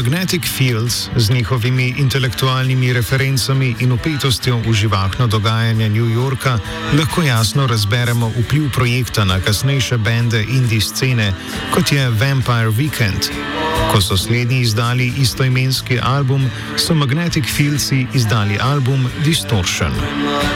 Magnetic Fields z njihovimi intelektualnimi referencami in upetostjo v živahno dogajanje New Yorka lahko jasno razberemo vpliv projekta na kasnejše bende indie scene, kot je Vampire Weekend. Ko so slednji izdali istoimenski album, so Magnetic Fields izdali album Distortion.